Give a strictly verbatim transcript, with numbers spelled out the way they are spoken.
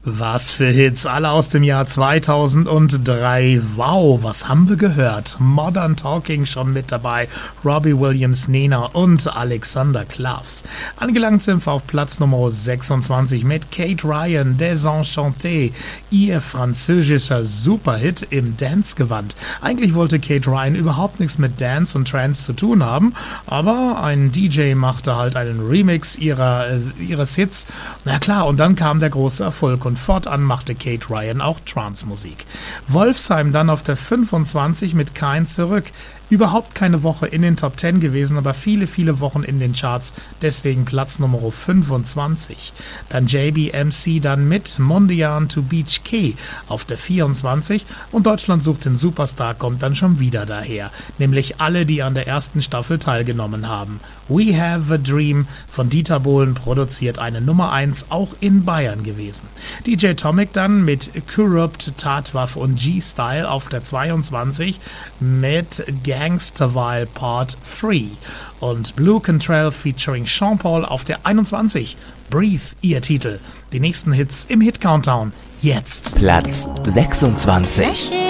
Was für Hits, alle aus dem Jahr zweitausenddrei. Wow, was haben wir gehört? Modern Talking schon mit dabei, Robbie Williams, Nena und Alexander Klavs. Angelangt sind wir auf Platz Nummer sechsundzwanzig mit Kate Ryan, Désenchanté, ihr französischer Superhit im Dance-Gewand. Eigentlich wollte Kate Ryan überhaupt nichts mit Dance und Trance zu tun haben, aber ein D J machte halt einen Remix ihrer, äh, ihres Hits. Na klar, und dann kam der große Erfolg und Und fortan machte Kate Ryan auch Trance-Musik. Wolfsheim dann auf der fünfundzwanzig mit Kein zurück. Überhaupt keine Woche in den Top zehn gewesen, aber viele, viele Wochen in den Charts, deswegen Platz Nummer fünfundzwanzig. Dann J B M C dann mit Mondian to Beach Key auf der vierundzwanzig und Deutschland sucht den Superstar kommt dann schon wieder daher, nämlich alle, die an der ersten Staffel teilgenommen haben. We Have a Dream von Dieter Bohlen produziert, eine Nummer eins auch in Bayern gewesen. D J Tomic dann mit Corrupt, Tatwaffe und G-Style auf der zweiundzwanzig mit Gangsterville Part drei und Blue Cantrell featuring Sean Paul auf der einundzwanzig. Breathe, ihr Titel. Die nächsten Hits im Hit Countdown. Jetzt. Platz sechsundzwanzig.